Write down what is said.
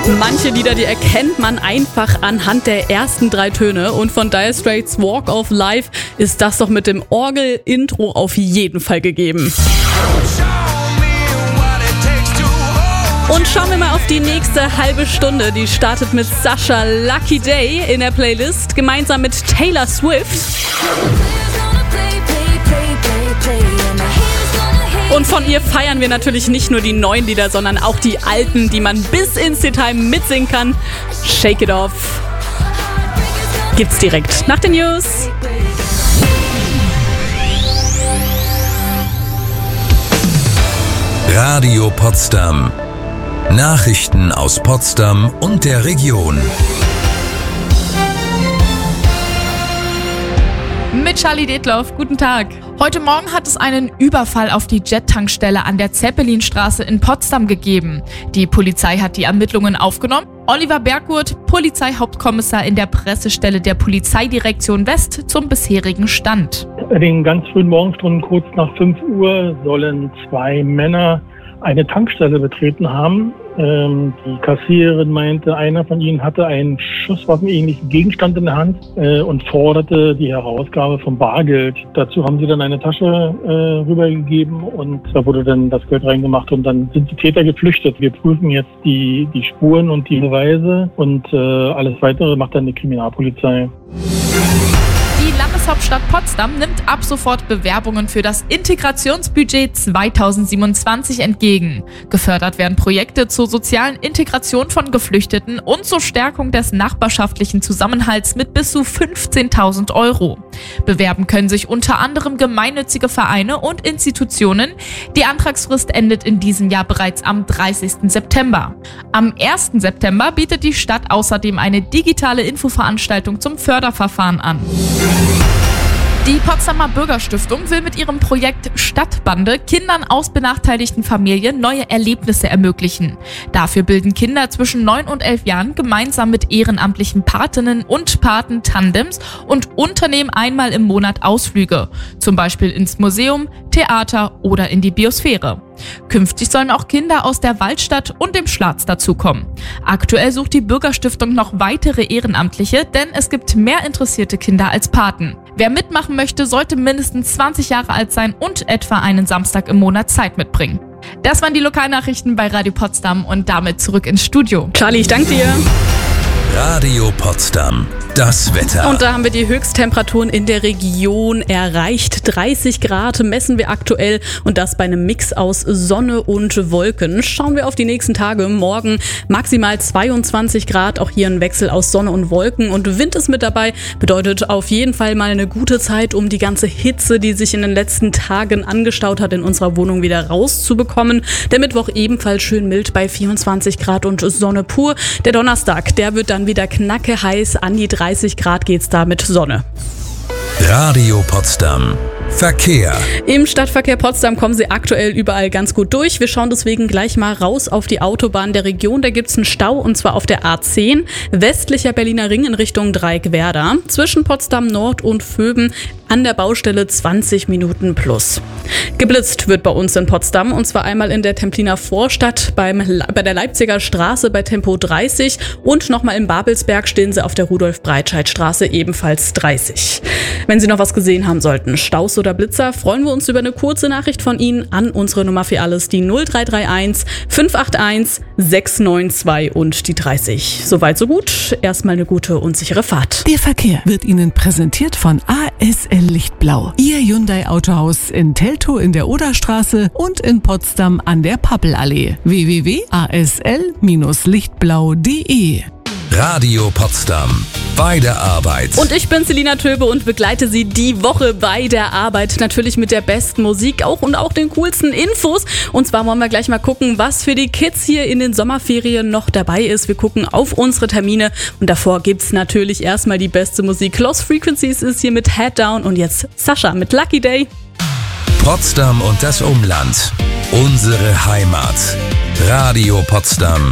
Manche Lieder, die erkennt man einfach anhand der ersten 3 Töne. Und von Dire Straits' Walk of Life ist das doch mit dem Orgel-Intro auf jeden Fall gegeben. Und schauen wir mal auf die nächste halbe Stunde. Die startet mit Sasha Lucky Day in der Playlist, gemeinsam mit Taylor Swift. Und von ihr feiern wir natürlich nicht nur die neuen Lieder, sondern auch die alten, die man bis ins Detail mitsingen kann. Shake It Off gibt's direkt nach den News. Radio Potsdam. Nachrichten aus Potsdam und der Region. Mit Charlie Detloff, guten Tag. Heute Morgen hat es einen Überfall auf die Jet-Tankstelle an der Zeppelinstraße in Potsdam gegeben. Die Polizei hat die Ermittlungen aufgenommen. Oliver Berggurt, Polizeihauptkommissar in der Pressestelle der Polizeidirektion West zum bisherigen Stand. In den ganz frühen Morgenstunden, kurz nach 5 Uhr, sollen 2 Männer eine Tankstelle betreten haben. Die Kassiererin meinte, einer von ihnen hatte einen schusswaffenähnlichen Gegenstand in der Hand und forderte die Herausgabe von Bargeld. Dazu haben sie dann eine Tasche rübergegeben und da wurde dann das Geld reingemacht und dann sind die Täter geflüchtet. Wir prüfen jetzt die Spuren und die Beweise und alles Weitere macht dann die Kriminalpolizei. Die Landeshauptstadt Potsdam nimmt ab sofort Bewerbungen für das Integrationsbudget 2027 entgegen. Gefördert werden Projekte zur sozialen Integration von Geflüchteten und zur Stärkung des nachbarschaftlichen Zusammenhalts mit bis zu 15.000 €. Bewerben können sich unter anderem gemeinnützige Vereine und Institutionen. Die Antragsfrist endet in diesem Jahr bereits am 30. September. Am 1. September bietet die Stadt außerdem eine digitale Infoveranstaltung zum Förderverfahren an. Die Potsdamer Bürgerstiftung will mit ihrem Projekt Stadtbande Kindern aus benachteiligten Familien neue Erlebnisse ermöglichen. Dafür bilden Kinder zwischen 9 und 11 Jahren gemeinsam mit ehrenamtlichen Patinnen und Paten Tandems und unternehmen einmal im Monat Ausflüge, zum Beispiel ins Museum, Theater oder in die Biosphäre. Künftig sollen auch Kinder aus der Waldstadt und dem Schlatz dazukommen. Aktuell sucht die Bürgerstiftung noch weitere Ehrenamtliche, denn es gibt mehr interessierte Kinder als Paten. Wer mitmachen möchte, sollte mindestens 20 Jahre alt sein und etwa einen Samstag im Monat Zeit mitbringen. Das waren die Lokalnachrichten bei Radio Potsdam und damit zurück ins Studio. Charlie, ich danke dir. Radio Potsdam. Das Wetter. Und da haben wir die Höchsttemperaturen in der Region erreicht. 30 Grad messen wir aktuell und das bei einem Mix aus Sonne und Wolken. Schauen wir auf die nächsten Tage. Morgen maximal 22 Grad, auch hier ein Wechsel aus Sonne und Wolken und Wind ist mit dabei. Bedeutet auf jeden Fall mal eine gute Zeit, um die ganze Hitze, die sich in den letzten Tagen angestaut hat, in unserer Wohnung wieder rauszubekommen. Der Mittwoch ebenfalls schön mild bei 24 Grad und Sonne pur. Der Donnerstag, der wird dann wieder knacke heiß, an die 30 Grad geht's da mit Sonne. Radio Potsdam. Verkehr. Im Stadtverkehr Potsdam kommen Sie aktuell überall ganz gut durch. Wir schauen deswegen gleich mal raus auf die Autobahn der Region. Da gibt's einen Stau und zwar auf der A10, westlicher Berliner Ring in Richtung Dreieckwerder. Zwischen Potsdam Nord und Vöben an der Baustelle 20 Minuten plus. Geblitzt wird bei uns in Potsdam und zwar einmal in der Templiner Vorstadt bei der Leipziger Straße bei Tempo 30 und nochmal in Babelsberg stehen Sie auf der Rudolf-Breitscheid-Straße ebenfalls 30. Wenn Sie noch was gesehen haben sollten, Staus oder Blitzer, freuen wir uns über eine kurze Nachricht von Ihnen an unsere Nummer für alles, die 0331 581 692 und die 30. Soweit so gut. Erstmal eine gute und sichere Fahrt. Der Verkehr wird Ihnen präsentiert von ASL Lichtblau. Ihr Hyundai Autohaus in Teltow in der Oderstraße und in Potsdam an der Pappelallee. www.asl-lichtblau.de. Radio Potsdam. Bei der Arbeit. Und ich bin Selina Töbe und begleite Sie die Woche bei der Arbeit. Natürlich mit der besten Musik und auch den coolsten Infos. Und zwar wollen wir gleich mal gucken, was für die Kids hier in den Sommerferien noch dabei ist. Wir gucken auf unsere Termine und davor gibt's natürlich erstmal die beste Musik. Lost Frequencies ist hier mit Head Down und jetzt Sasha mit Lucky Day. Potsdam und das Umland. Unsere Heimat. Radio Potsdam.